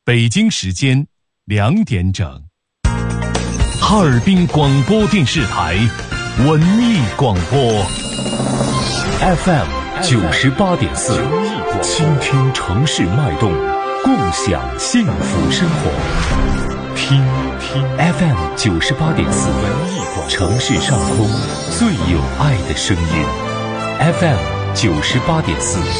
北京时间2点整，哈尔滨广播电视台文艺广播 FM 98.4，倾听城市脉动，共享幸福生活。听 FM 98.4，城市上空最有爱的声音。FM 98.4。